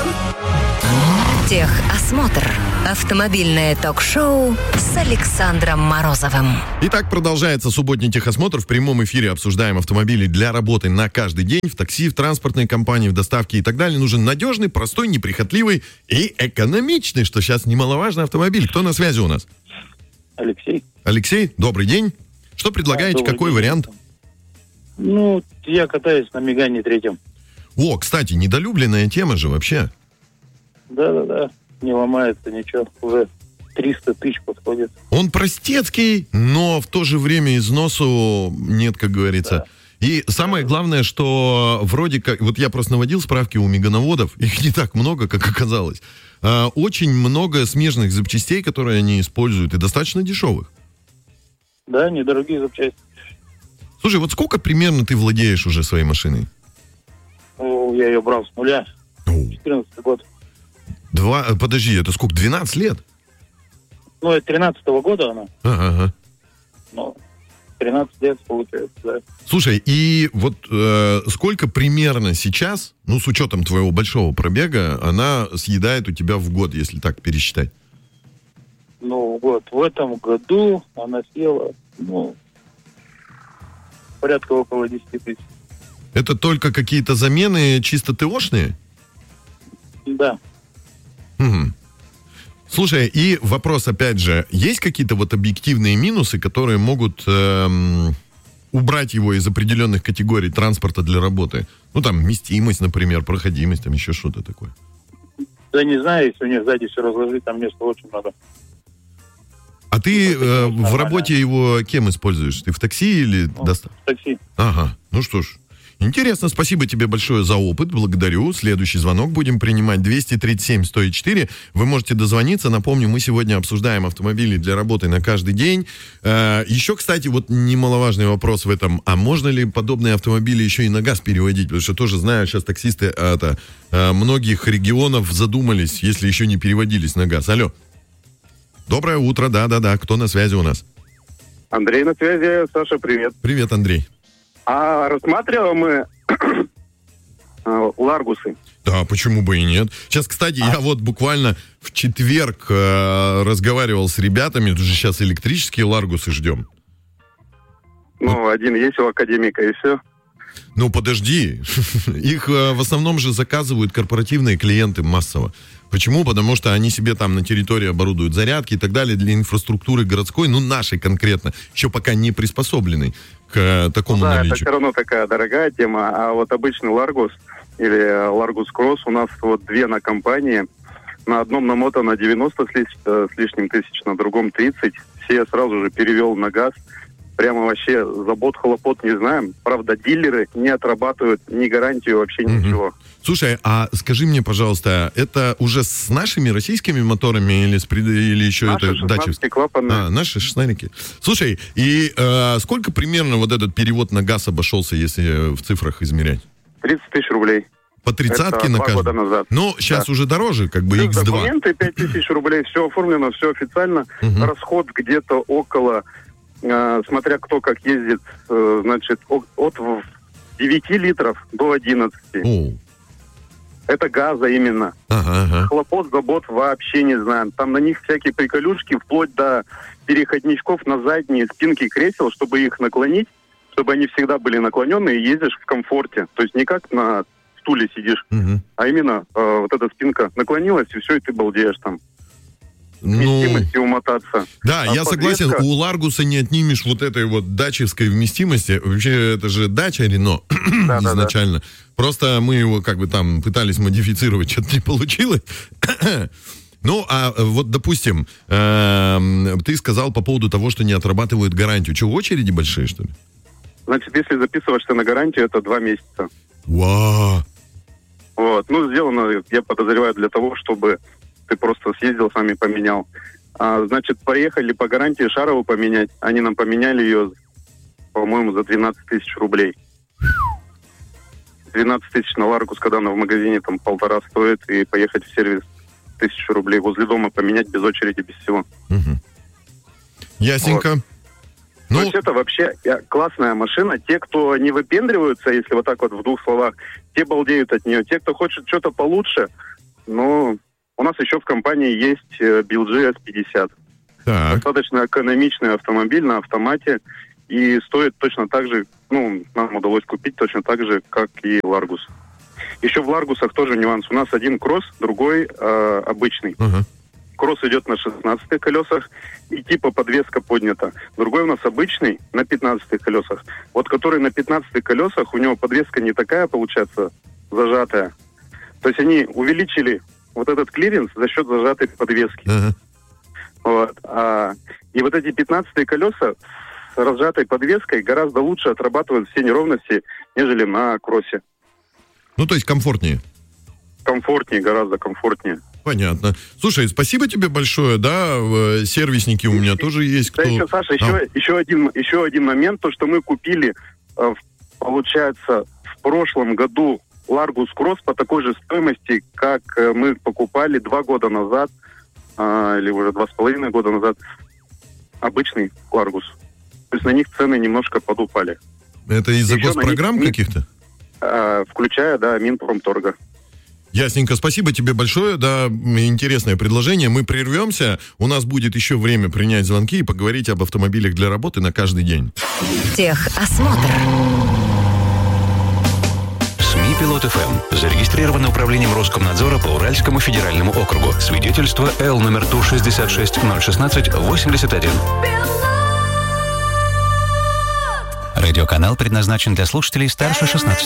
Техосмотр. Автомобильное ток-шоу с Александром Морозовым. Итак, продолжается субботний техосмотр. В прямом эфире обсуждаем автомобили для работы на каждый день. В такси, в транспортной компании, в доставке и так далее. Нужен надежный, простой, неприхотливый и экономичный, что сейчас немаловажно, автомобиль. Кто на связи у нас? Алексей. Алексей, добрый день. Что предлагаете, какой вариант? Ну, я катаюсь на Мегане 3. О, кстати, недолюбленная тема же вообще. Да, не ломается ничего, уже 300 тысяч подходит. Он простецкий, но в то же время износу нет, как говорится. Да. И самое главное, что вроде как, вот я просто наводил справки у мегановодов, их не так много, как оказалось. Очень много смежных запчастей, которые они используют, и достаточно дешевых. Да, недорогие запчасти. Слушай, вот сколько примерно ты владеешь уже своей машиной? Ну, я ее брал с нуля. 14 год. Подожди, это сколько? 12 лет? Ну, это 13-го года она. Ага. Ну, 13 лет получается, да. Слушай, и вот сколько примерно сейчас, ну, с учетом твоего большого пробега, она съедает у тебя в год, если так пересчитать? Ну, вот, в этом году она съела, порядка около 10 тысяч. Это только какие-то замены чисто ТОшные? Да. Угу. Слушай, и вопрос опять же, есть какие-то вот объективные минусы, которые могут убрать его из определенных категорий транспорта для работы? Ну, там, вместимость, например, проходимость, там еще что-то такое. Да не знаю, если у них сзади все разложить, там места очень много. А ты в работе его кем используешь? Ты в такси или в такси. Ага, ну что ж. Интересно, спасибо тебе большое за опыт, благодарю. Следующий звонок будем принимать 237-104. Вы можете дозвониться. Напомню, мы сегодня обсуждаем автомобили для работы на каждый день. Еще, кстати, вот немаловажный вопрос в этом. А можно ли подобные автомобили еще и на газ переводить? Потому что тоже знаю, сейчас таксисты многих регионов задумались, если еще не переводились на газ. Алло. Доброе утро, да. Кто на связи у нас? Андрей на связи. Саша, привет. Привет, Андрей. А рассматриваем мы Ларгусы. Да, почему бы и нет. Сейчас, кстати, я вот буквально в четверг разговаривал с ребятами, уже сейчас электрические Ларгусы ждем. Ну, один есть у Академика, и все. Ну, подожди. Их в основном же заказывают корпоративные клиенты массово. Почему? Потому что они себе там на территории оборудуют зарядки и так далее для инфраструктуры городской, ну, нашей конкретно, еще пока не приспособленной к такому наличию. Это все равно такая дорогая тема. А вот обычный Ларгус или Ларгус Кросс у нас вот две на компании. На одном намотано 90 с лишним тысяч, на другом 30. Все я сразу же перевел на газ. Прямо вообще забот, хлопот не знаем. Правда, дилеры не отрабатывают ни гарантию, вообще ничего. Слушай, а скажи мне, пожалуйста, это уже с нашими российскими моторами или еще наши это датчевские? Клапаны. Наши 16-ки. Слушай, и сколько примерно вот этот перевод на газ обошелся, если в цифрах измерять? 30 тысяч рублей. По 30-ке на каждый? 2 года назад. Ну, сейчас уже дороже, как бы плюс X2. Документы 5 тысяч рублей, все оформлено, все официально. Расход где-то около, смотря кто как ездит, значит, от 9 литров до 11. Это газа именно. Хлопот, забот вообще не знаем. Там на них всякие приколюшки, вплоть до переходничков на задние спинки кресел, чтобы их наклонить, чтобы они всегда были наклонены, и ездишь в комфорте. То есть не как на стуле сидишь, а именно вот эта спинка наклонилась, и все, и ты балдеешь там. Вместимости умотаться. Да, я согласен, у Ларгуса не отнимешь вот этой вот дачевской вместимости. Вообще, это же дача Рено изначально. Просто мы его как бы там пытались модифицировать, что-то не получилось. Ну, а вот, допустим, ты сказал по поводу того, что не отрабатывают гарантию. Что, очереди большие, что ли? Значит, если записываешься на гарантию, это 2 месяца. Вау! Вот, ну, сделано, я подозреваю, для того, чтобы ты просто съездил, сами поменял. Значит, поехали по гарантии шаровую поменять. Они нам поменяли ее, по-моему, за 12 тысяч рублей. 12 тысяч на Ларгус, когда она в магазине там 1,5 стоит, и поехать в сервис 1000 рублей возле дома поменять без очереди, без всего. Ясненько. Вот. То есть это вообще классная машина. Те, кто не выпендриваются, если вот так вот в 2 словах, те балдеют от нее. Те, кто хочет что-то получше, но у нас еще в компании есть BLG S50. Так. Достаточно экономичный автомобиль на автомате и стоит точно так же, нам удалось купить точно так же, как и Largus. Еще в Largus'ах тоже нюанс. У нас один кросс, другой обычный. Ага. Кросс идет на 16 колесах и типа подвеска поднята. Другой у нас обычный на 15 колесах. Вот который на 15 колесах, у него подвеска не такая, получается, зажатая. То есть они увеличили вот этот клиренс за счет зажатой подвески. Ага. Вот. И вот эти 15 колеса с разжатой подвеской гораздо лучше отрабатывают все неровности, нежели на кроссе. Ну, то есть комфортнее. Комфортнее, гораздо комфортнее. Понятно. Слушай, спасибо тебе большое, да, сервисники у меня тоже есть. Кто... Да, еще, Саша, еще один момент, то, что мы купили, получается, в прошлом году Largus Cross по такой же стоимости, как мы покупали 2 года назад, или уже 2,5 года назад, обычный Largus. То есть на них цены немножко подупали. Это из-за еще госпрограмм каких-то? Включая, да, Минпромторга. Ясненько, спасибо тебе большое, да, интересное предложение. Мы прервемся, у нас будет еще время принять звонки и поговорить об автомобилях для работы на каждый день. Техосмотр. СМИ Пилот ФМ. Зарегистрировано управлением Роскомнадзора по Уральскому федеральному округу. Свидетельство Л номер ТУ 66016-81. Радиоканал предназначен для слушателей старше 16